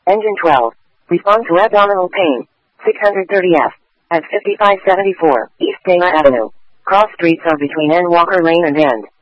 Engine 12. Respond to abdominal pain. 630F. At 5574 East Dana Avenue. Cross streets are between N. Walker Lane and End.